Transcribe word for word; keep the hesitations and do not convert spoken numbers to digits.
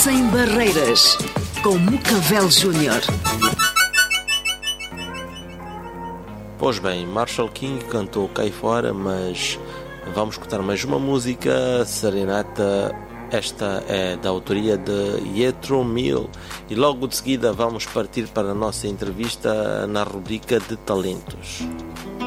Sem Barreiras, com Mucavel Júnior. Pois bem, Marshall King cantou Cá Fora, mas vamos escutar mais uma música, Serenata. Esta é da autoria de Jethro Tull e logo de seguida vamos partir para a nossa entrevista na rubrica de talentos.